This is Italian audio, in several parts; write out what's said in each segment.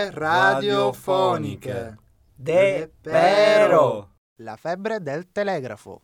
Onde radiofoniche. De Pero. La febbre del telegrafo.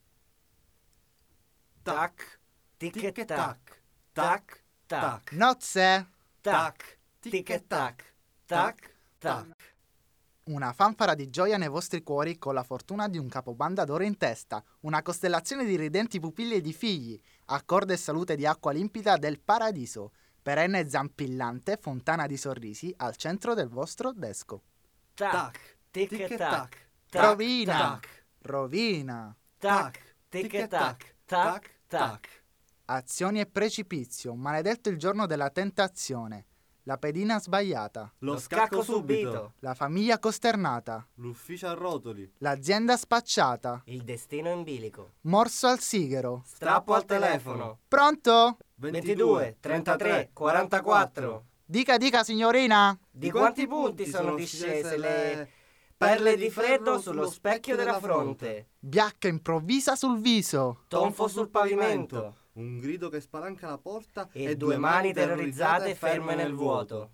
Tac, tic tac, tac, tac, Nozze. tac, tic tac, tac, tac. Una fanfara di gioia nei vostri cuori con la fortuna di un capobanda d'oro in testa, una costellazione di ridenti pupille di figli, accordo e salute di acqua limpida del paradiso, perenne zampillante fontana di sorrisi al centro del vostro desco. Tac, tic tac, Rovina, tac, rovina, tac, tic tac, tac, tac. azioni e precipizio, maledetto il giorno della tentazione, la pedina sbagliata, Lo scacco subito. la famiglia costernata, L'ufficio a rotoli. l'azienda spacciata, Il destino in bilico. morso al sigaro. Strappo al telefono. Pronto? 22, 33, 44. Dica signorina. Di quanti punti sono discese le perle di freddo sullo specchio della fronte? Biacca improvvisa sul viso. Tonfo sul pavimento. Un grido che spalanca la porta E due mani terrorizzate ferme nel vuoto.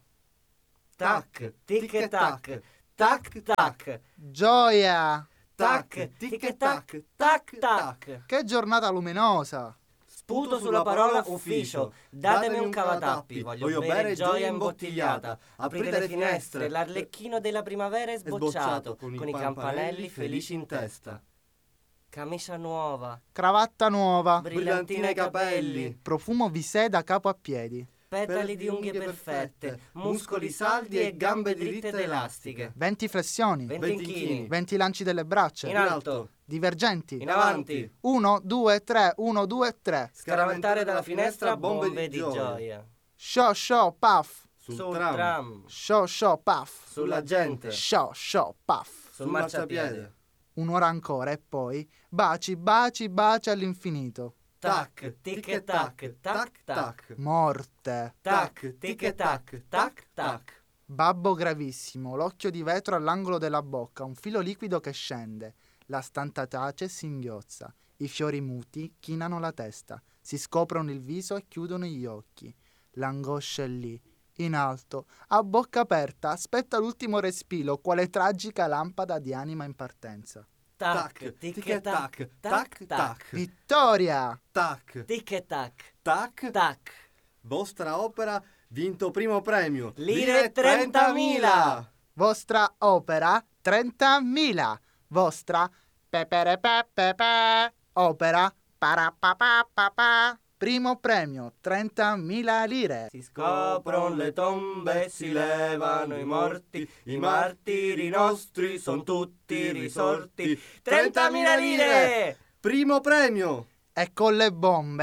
Tac, tic tac, tac tac, Gioia. tac, tic tac, tac tac. Che giornata luminosa. Sputo sulla parola ufficio, datemi un cavatappi, voglio bere gioia imbottigliata. Aprite le finestre, l'arlecchino della primavera è sbocciato, con i campanelli felici in testa. Camicia nuova, Cravatta nuova. brillantine ai capelli, Profumo visè da capo a piedi. petali di unghie perfette, muscoli saldi e gambe dritte ed elastiche. 20 flessioni. 20 inchini, 20 lanci delle braccia. in alto, Divergenti. in avanti, 1, 2, 3, 1, 2, 3. scaraventare dalla finestra bombe di gioia. Show, puff. Sul tram, Show, puff. sulla gente, Show, puff. sul marciapiede. Un'ora ancora e poi baci all'infinito. Tac, tic tac, tac tac. Morte. Tac, tic tac, tac tac. Babbo gravissimo, l'occhio di vetro all'angolo della bocca, un filo liquido che scende. La stanta tace singhiozza. I fiori muti chinano la testa. Si scoprono il viso e chiudono gli occhi. L'angoscia è lì, in alto, a bocca aperta, aspetta l'ultimo respiro, quale tragica lampada di anima in partenza. Tac, tic tac, tac tac. Vittoria! Tac, Tic tac, tac. tac. Vostra opera vinto primo premio. Lire 30.000. Vostra opera 30.000. Vostra peperepepepe opera parapapapapa. Primo premio 30.000 lire. Si scoprono le tombe, si levano i morti, i martiri nostri son tutti risorti. 30.000 lire! Primo premio. E con le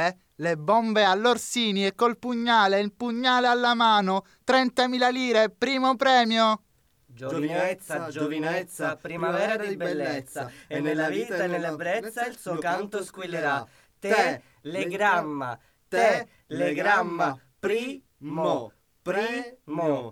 bombe all'Orsini e col pugnale, il pugnale alla mano, 30.000 lire, primo premio. Giovinezza, giovinezza, primavera di bellezza, e nella vita e nell'ebbrezza il suo canto squillerà. Telegramma, telegramma, primo, primo,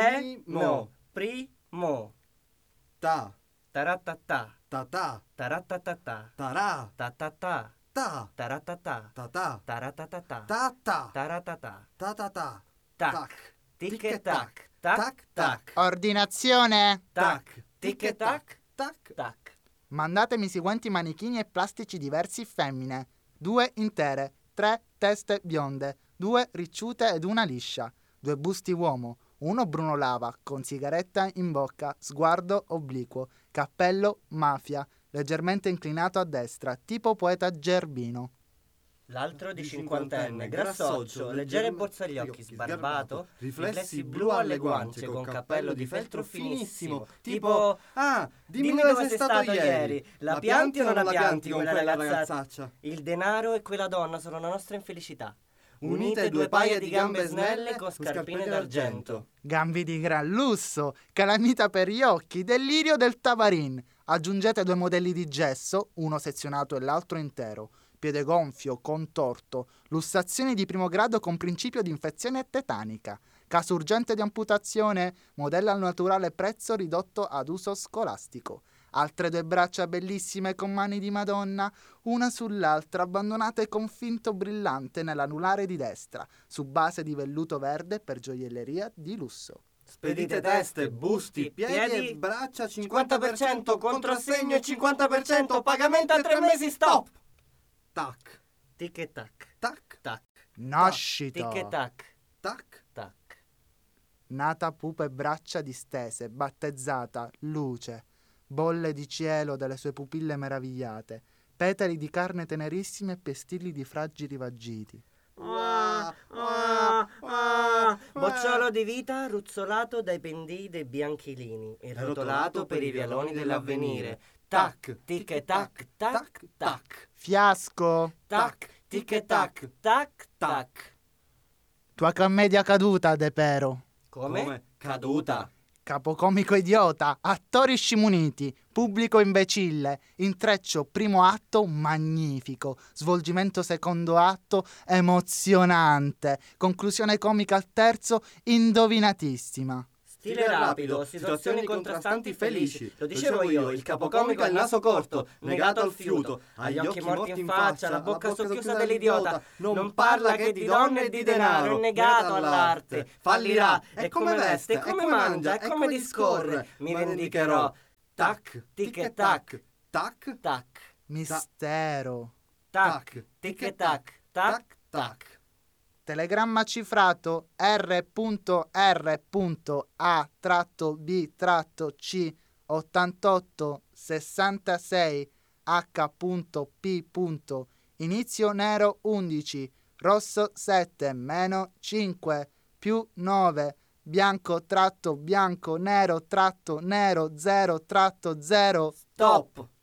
primo. Ta, Taratatà, ta ta, taratatà, tarà, tatatà, ta, taratatà, ta ta, taratatà, ta ta, taratata. ta ta ta. Tac, tic tac, tac tac, Ordinazione. tac, tic tac, tac tac. Mandatemi i seguenti manichini e plastici diversi femmine. 2 intere, 3 teste bionde, 2 ricciute ed una liscia, 2 busti uomo, uno Bruno Lava, con sigaretta in bocca, sguardo obliquo, cappello mafia, leggermente inclinato a destra, tipo poeta Gerbino. L'altro di cinquantenne, grassoccio, leggere borsa agli occhi, sbarbato, riflessi blu alle guance, con cappello di feltro finissimo, tipo Ah, dimmi dove sei stato ieri, la pianti o non la pianti quella ragazzaccia? Il denaro e quella donna sono la nostra infelicità. Unite due paia di gambe snelle con scarpine d'argento. Gambi di gran lusso, calamita per gli occhi, delirio del Tavarin. Aggiungete 2 modelli di gesso, uno sezionato e l'altro intero. Piede gonfio, contorto, lussazioni di primo grado con principio di infezione tetanica, caso urgente di amputazione, modello al naturale prezzo ridotto ad uso scolastico. Altre 2 braccia bellissime con mani di Madonna, una sull'altra, abbandonate con finto brillante nell'anulare di destra, su base di velluto verde per gioielleria di lusso. Spedite teste, busti, piedi e braccia 50% contrassegno e 50% pagamento a 3 mesi, stop! Tac, Tic e tac, tac, tac, Nascita. tic e tac, tac. tac. Nata pupa e braccia distese, battezzata, luce, bolle di cielo dalle sue pupille meravigliate, petali di carne tenerissime e pestilli di fragili vagiti. Bocciolo di vita ruzzolato dai pendii dei bianchilini e rotolato per i vialoni dell'avvenire. Tac, tic e tac, tac, tac. Fiasco. Tac, tic e tac, tac, tac. Tua commedia caduta, De Pero. Come? Caduta. Capocomico idiota, attori scimuniti, pubblico imbecille, intreccio primo atto magnifico, svolgimento secondo atto emozionante, conclusione comica al terzo indovinatissima. Stile rapido, situazioni contrastanti felici. Lo dicevo io, il capocomico ha il naso corto, negato al fiuto, ha gli occhi morti in faccia, la bocca socchiusa dell'idiota, non parla che di donne e di denaro, è negato all'arte, fallirà, è come veste, è come mangia, è come discorre, mi vendicherò. Tac, tic e tac, Tac, tac, Mistero. tac, tic e tac, tac, tac. Telegramma cifrato R.R.A-B-C 8866 H.P. Inizio nero 11, rosso 7, meno 5, più 9, bianco tratto bianco, nero tratto nero, 0 tratto 0. Stop!